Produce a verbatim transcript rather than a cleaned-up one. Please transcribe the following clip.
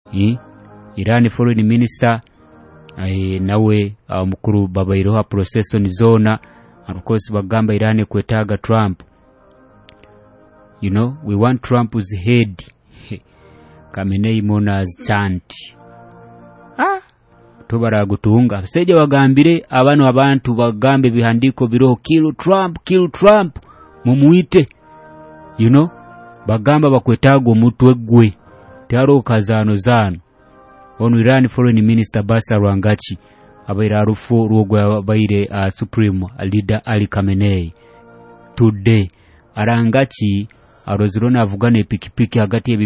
eh Iran foreign minister eh nawe mukuru babairoha process on zona of course bagamba Iran kwetaga Trump. You know, we want Trump's head. Khamenei Monas chant. Ah, tubara gutunga. Seje bagambire abantu abantu bagambe bihandiko biro kill Trump, kill Trump. Mumuite. You know, bagamba bakwetago mutwe gwe. Taro kazano zano. Onu Iran foreign minister Basa Rwangachi abaira rufu rwogwa baire uh, supreme leader Ali Khamenei today Arangachi arozirona avugane pikipiki hagati